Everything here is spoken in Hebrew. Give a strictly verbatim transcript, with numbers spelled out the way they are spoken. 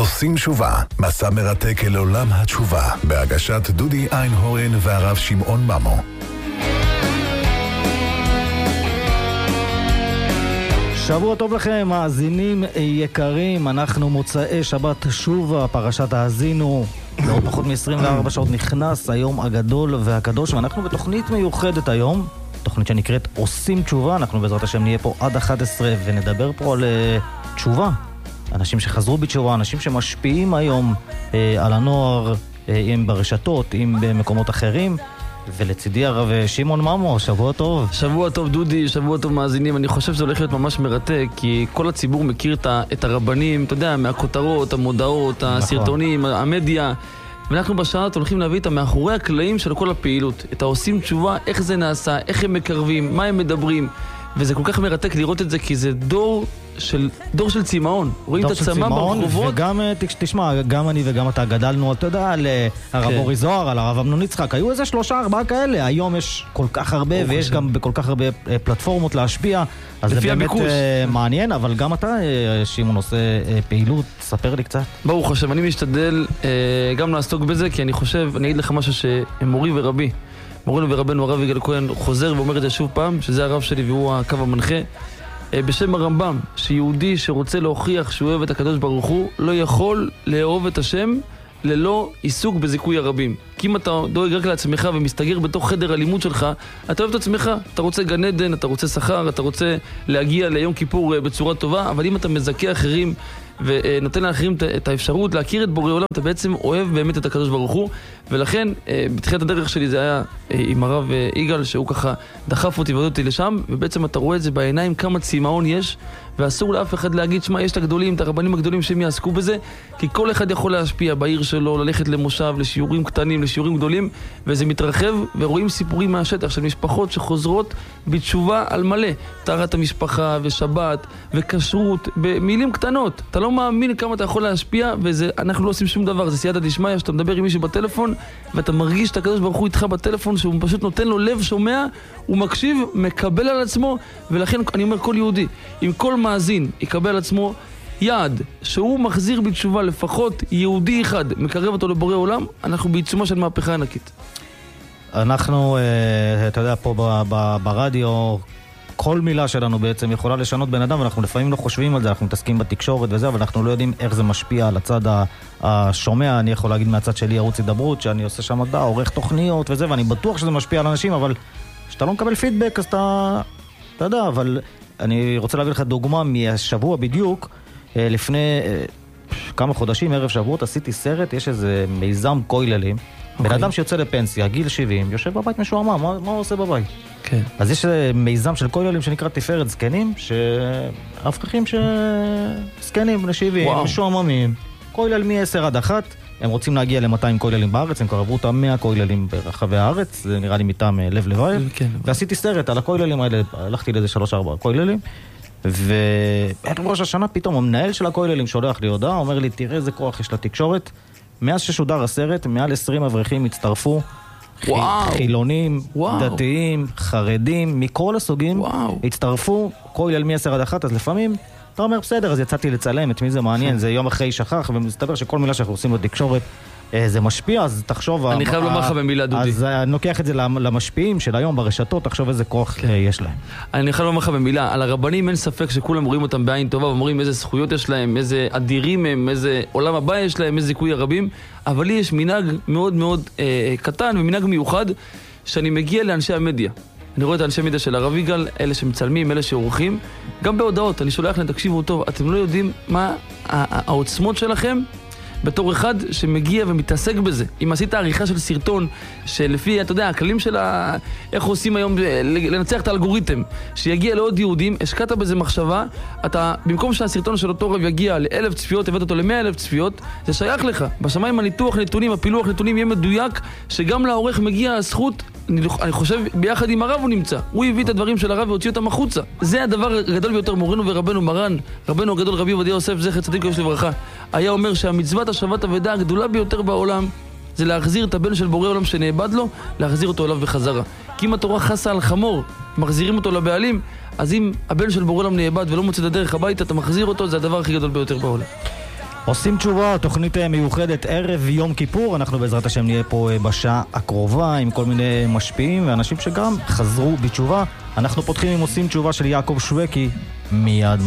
עושים תשובה, מסע מרתק אל עולם התשובה, בהגשת דודי איינהורן והרב שמעון ממו. שבוע טוב לכם, מאזינים יקרים, אנחנו מוצאי שבת שובה, פרשת האזינו. בעוד פחות מ-עשרים וארבע שעות נכנס היום הגדול והקדוש, ואנחנו בתוכנית מיוחדת היום, תוכנית שנקראת עושים תשובה. אנחנו בעזרת השם נהיה פה עד אחת עשרה ונדבר פה על uh, תשובה. אנשים שחזרו בתשובה, אנשים שמשפיעים היום uh, על הנוער, uh, אם ברשתות, אם במקומות אחרים. ולצידי הרב שמעון ממו, שבוע טוב. שבוע טוב דודי, שבוע טוב מאזינים. אני חושב שזה הולך להיות ממש מרתק, כי כל הציבור מכיר את הרבנים, אתה יודע, מהכותרות, המודעות, הסרטונים, המדיה. ואנחנו בשעת הולכים להביא את מאחורי הקלעים של כל הפעילות. את העושים תשובה, איך זה נעשה, איך הם מקרבים, מה הם מדברים. וזה כל כך מרתק לראות את זה, כי זה דור של, דור של צימאון. רואים את הצמא ברחובות. וגם, תשמע, גם אני וגם אתה גדלנו, אתה יודע, על הרב כן. אורי זוהר, על הרב אמנון יצחק. היו איזה שלושה, ארבעה כאלה. היום יש כל כך הרבה, ויש חושב. גם בכל כך הרבה פלטפורמות להשפיע. אז זה באמת הביקוש. מעניין, אבל גם אתה, שמעון, עושה פעילות. ספר לי קצת. ברוך השם, אני משתדל גם לעסוק בזה, כי אני חושב, אני אגיד לך משהו שמורי ורבי, מורנו ורבנו הרב יגאל כהן חוזר ואומר את זה שוב פעם, שזה הרב שלי והוא הקו המנחה, בשם הרמב"ם, שיהודי שרוצה להוכיח שהוא אוהב את הקדוש ברוך הוא, לא יכול לאהוב את השם ללא עיסוק בזיכוי הרבים. כי אם אתה דואג רק לעצמך ומסתגר בתוך חדר הלימוד שלך, אתה אוהב את עצמך, אתה רוצה גן עדן, אתה רוצה שכר, אתה רוצה להגיע ליום כיפור בצורה טובה, אבל אם אתה מזכה אחרים ונותן לאחרים את האפשרות להכיר את בורא עולם, אתה בעצם אוהב באמת את הקדוש ברוך הוא. ולכן בתחילת הדרך שלי זה היה עם הרב יגאל, שהוא ככה דחף אותי ועוד אותי לשם, ובעצם אתה רואה את זה בעיניים כמה צימאון יש, ואסור לאף אחד להגיד, שמה, יש את הגדולים, את הרבנים הגדולים שהם יעסקו בזה, כי כל אחד יכול להשפיע בעיר שלו, ללכת למושב, לשיעורים קטנים, לשיעורים גדולים, וזה מתרחב, ורואים סיפורים מהשטח של משפחות שחוזרות בתשובה על מלא, טהרת המשפחה ושבת וכשרות, במילים קטנות. אתה לא מאמין כמה אתה יכול להשפיע, ואנחנו לא עושים שום דבר, זה סייעתא דשמיא, שאתה מדבר עם מישהו בטלפון, ואתה מרגיש את הקדוש ברוך הוא איתך בטלפון, שהוא פשוט נותן לו לב, שומע, הוא מקשיב, מקבל על עצמו. ולכן אני אומר, כל יהודי, אם כל מאזין יקבל על עצמו יעד שהוא מחזיר בתשובה לפחות יהודי אחד, מקרב אותו לבורא עולם, אנחנו בעיצומה של מהפכה ענקית. אנחנו, אתה יודע, פה ברדיו, כל מילה שלנו בעצם יכולה לשנות בן אדם, ואנחנו לפעמים לא חושבים על זה, אנחנו מתעסקים בתקשורת וזה, אבל אנחנו לא יודעים איך זה משפיע על הצד השומע. אני יכול להגיד מהצד שלי ערוץ הידברות, שאני עושה שם מדע, עורך תוכניות וזה, ואני בטוח שזה משפיע על אנשים, אבל כשאתה לא מקבל פידבק, אז אתה, אתה יודע, אבל אני רוצה להביא לך דוגמה מהשבוע בדיוק, לפני כמה חודשים, ערב שבועות, עשיתי סרט, יש איזה מיזם כוללים, okay. בן אדם שיוצא לפנסיה, גיל שבעים, יושב בבית משועמם, מה, מה הוא עושה בבית? כן. Okay. אז יש מיזם של כוללים שנקרא תפארת זקנים, שאבטחים שזקנים לשבעים, wow. משועממים, כולל מ-עשר עד אחת, הם רוצים להגיע ל-מאתיים כוללים בארץ, הם כבר עברו אותם מאה כוללים ברחבי הארץ, זה נראה לי מטעם לב לבייב, כן. ועשיתי סרט על הכוללים האלה, הלכתי לאיזה שלוש ארבע כוללים, ועד ראש השנה פתאום המנהל של הכוללים שולח לי הודעה, אומר לי, תראה איזה כוח יש לתקשורת. מאז ששודר הסרט, מעל עשרים אברכים הצטרפו, וואו. חילונים, וואו. דתיים, חרדים, מכל הסוגים, וואו. הצטרפו, כולל מ-עשר עד אחת, אז לפעמים אתה אומר, בסדר, אז יצאתי לצלם, את מי זה מעניין, זה יום אחרי שכח, ומסתבר שכל מילה שאנחנו עושים בתקשורת, זה משפיע, אז תחשוב... אני חייב לומר לך במילה, דודי. אז אני לוקח את זה למשפיעים של היום ברשתות, תחשוב איזה כוח יש להם. אני חייב לומר לך במילה, על הרבנים אין ספק שכולם רואים אותם בעין טובה, ואומרים איזה זכויות יש להם, איזה אדירים הם, איזה עולם הבא יש להם, איזה זיכוי הרבים, אבל לי יש מנהג מאוד מאוד אה, קטן ומנהג מיוחד, שאני מגיע לאנשי המדיה. אני רואה את האנשי המדיה של הרב יגאל, אלה שמצלמים, אלה שעורכים, גם בהודעות, אני שולח להם, תקשיבו טוב, אתם לא יודעים מה העוצמות שלכם, בתור אחד שמגיע ומתעסק בזה. אם עשית עריכה של סרטון שלפי, אתה יודע, הכללים של ה... איך עושים היום לנצח את האלגוריתם, שיגיע לעוד יהודים, השקעת בזה מחשבה, אתה, במקום שהסרטון של אותו רב יגיע לאלף צפיות, הבאת אותו למאה אלף צפיות, זה שייך לך. בשמיים הניתוח נתונים, הפילוח נתונים יהיה מדויק, שגם לעורך מגיע הזכות, אני, אני חושב, ביחד עם הרב הוא נמצא. הוא הביא את הדברים של הרב והוציא אותם החוצה. זה הדבר הגדול ביותר. מורנו ורבנו מרן, רבנו הגדול רבי עובדיה יוסף זכר צדיק וקדוש לברכה, היה אומר שהמצוות השבת אבדה הגדולה ביותר בעולם זה להחזיר את הבן של בורא עולם שנאבד לו, להחזיר אותו אליו בחזרה. כי אם התורה חסה על חמור, מחזירים אותו לבעלים, אז אם הבן של בורא עולם נאבד ולא מוצא את הדרך הביתה, אתה מחזיר אותו, זה הדבר הכי גדול ביותר בעולם. עושים תשובה, תוכנית מיוחדת ערב יום כיפור. אנחנו בעזרת השם נהיה פה בשעה הקרובה עם כל מיני משפיעים ואנשים שגם חזרו בתשובה. אנחנו פותחים עם עושים תשובה של יעקב שווקי מיד.